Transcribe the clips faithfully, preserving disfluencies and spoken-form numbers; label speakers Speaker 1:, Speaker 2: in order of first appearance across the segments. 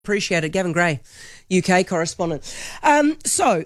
Speaker 1: Appreciate it. Gavin Gray, U K correspondent. Um, so,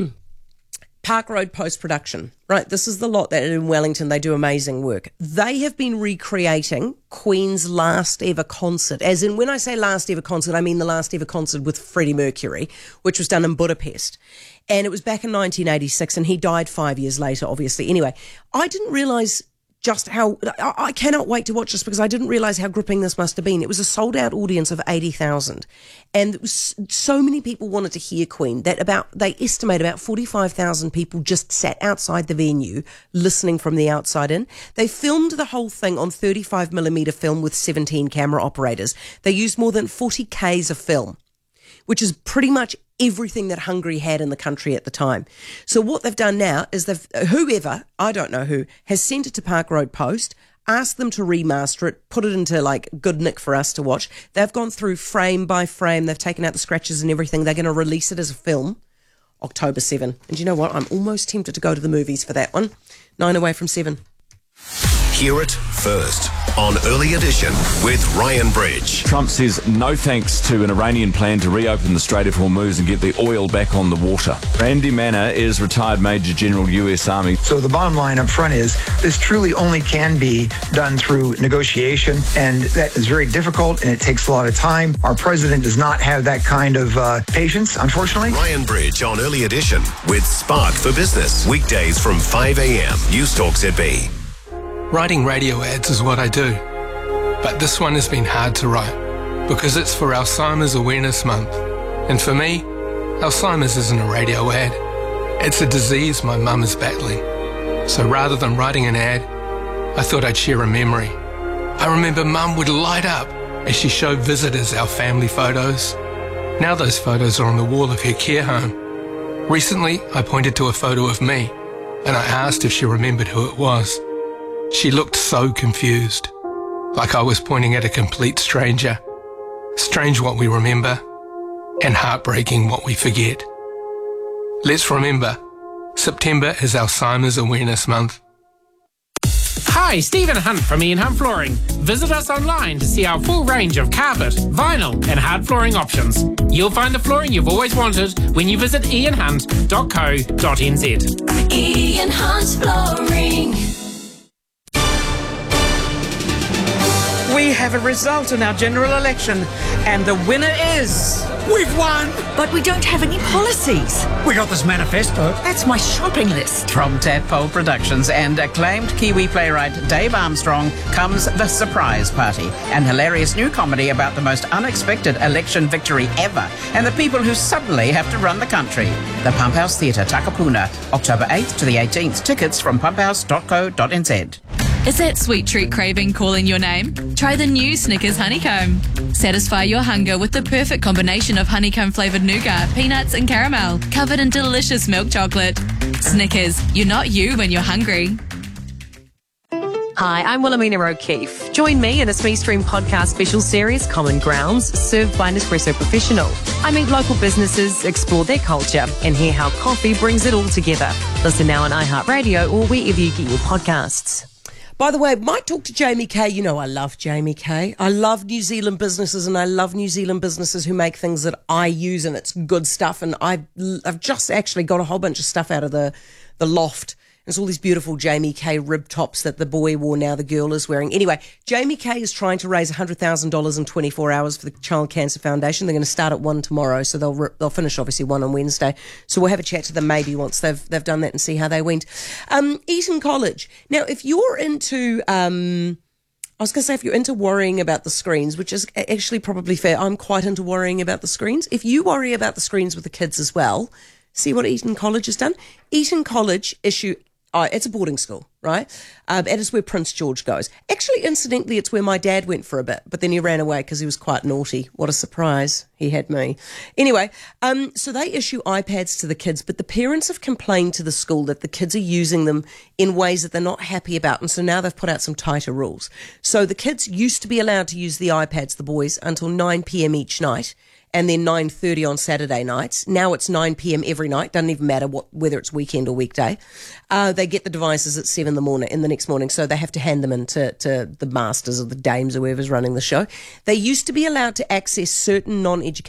Speaker 1: Park Road post-production, right? This is the lot that in Wellington, they do amazing work. They have been recreating Queen's last ever concert. As in, when I say last ever concert, I mean the last ever concert with Freddie Mercury, which was done in Budapest. And it was back in nineteen eighty-six, and he died five years later, obviously. Anyway, I didn't realise just how, I, I cannot wait to watch this because I didn't realise how gripping this must have been. It was a sold-out audience of eighty thousand. And it was, so many people wanted to hear Queen that about, they estimate about forty-five thousand people just sat outside the venue listening from the outside in. They filmed the whole thing on thirty-five millimeter film with seventeen camera operators. They used more than forty kays of film, which is pretty much everything that Hungary had in the country at the time. So what they've done now is they've, whoever, I don't know who, has sent it to Park Road Post, asked them to remaster it, put it into like good nick for us to watch. They've gone through frame by frame. They've taken out the scratches and everything. They're going to release it as a film October seventh. And you know what? I'm almost tempted to go to the movies for that one. Nine away from seven.
Speaker 2: Hear it first on Early Edition with Ryan Bridge.
Speaker 3: Trump says no thanks to an Iranian plan to reopen the Strait of Hormuz and get the oil back on the water. Randy Manner is retired Major General U S Army.
Speaker 4: So the bottom line up front is this truly only can be done through negotiation, and that is very difficult and it takes a lot of time. Our president does not have that kind of uh, patience, unfortunately.
Speaker 2: Ryan Bridge on Early Edition with Spark for Business. Weekdays from five a.m. News Talk Z B.
Speaker 5: Writing radio ads is what I do, but this one has been hard to write because it's for Alzheimer's Awareness Month. And for me, Alzheimer's isn't a radio ad. It's a disease my mum is battling. So rather than writing an ad, I thought I'd share a memory. I remember Mum would light up as she showed visitors our family photos. Now those photos are on the wall of her care home. Recently, I pointed to a photo of me and I asked if she remembered who it was. She looked so confused, like I was pointing at a complete stranger. Strange what we remember, and heartbreaking what we forget. Let's remember, September is Alzheimer's Awareness Month.
Speaker 6: Hi, Stephen Hunt from Ian Hunt Flooring. Visit us online to see our full range of carpet, vinyl and hard flooring options. You'll find the flooring you've always wanted when you visit ian hunt dot co dot n z.
Speaker 7: Ian Hunt Flooring.
Speaker 8: We have a result in our general election, and the winner is...
Speaker 9: We've won!
Speaker 10: But we don't have any policies.
Speaker 9: We got this manifesto.
Speaker 10: That's my shopping list.
Speaker 11: From Tadpole Productions and acclaimed Kiwi playwright Dave Armstrong comes The Surprise Party, an hilarious new comedy about the most unexpected election victory ever and the people who suddenly have to run the country. The Pump House Theatre, Takapuna, October eighth to the eighteenth. Tickets from pump house dot co dot n z.
Speaker 12: Is that sweet treat craving calling your name? Try the new Snickers Honeycomb. Satisfy your hunger with the perfect combination of honeycomb-flavoured nougat, peanuts and caramel, covered in delicious milk chocolate. Snickers, you're not you when you're hungry.
Speaker 13: Hi, I'm Wilhelmina O'Keefe. Join me in a Smee Stream podcast special series, Common Grounds, served by Nespresso Professional. I meet local businesses, explore their culture, and hear how coffee brings it all together. Listen now on iHeartRadio or wherever you get your podcasts.
Speaker 1: By the way, might talk to Jamie Kay. You know I love Jamie Kay. I love New Zealand businesses, and I love New Zealand businesses who make things that I use, and it's good stuff. And I've, I've just actually got a whole bunch of stuff out of the, the loft. There's all these beautiful Jamie Kay rib tops that the boy wore, now the girl is wearing. Anyway, Jamie Kay is trying to raise one hundred thousand dollars in twenty-four hours for the Child Cancer Foundation. They're going to start at one tomorrow, so they'll they'll finish obviously one on Wednesday. So we'll have a chat to them maybe once they've they've done that and see how they went. Um, Eton College. Now, if you're into... Um, I was going to say, if you're into worrying about the screens, which is actually probably fair, I'm quite into worrying about the screens. If you worry about the screens with the kids as well, see what Eton College has done. Eton College issue... Oh, it's a boarding school, right? Um, and it's where Prince George goes. Actually, incidentally, it's where my dad went for a bit, but then he ran away because he was quite naughty. What a surprise. He had me. Anyway, um, so they issue iPads to the kids, but the parents have complained to the school that the kids are using them in ways that they're not happy about, and so now they've put out some tighter rules. So the kids used to be allowed to use the iPads, the boys, until nine p.m. each night, and then nine thirty on Saturday nights. Now it's nine p.m. every night. Doesn't even matter what whether it's weekend or weekday. Uh, they get the devices at seven in the morning, in the next morning, so they have to hand them in to, to the masters or the dames or whoever's running the show. They used to be allowed to access certain non-educational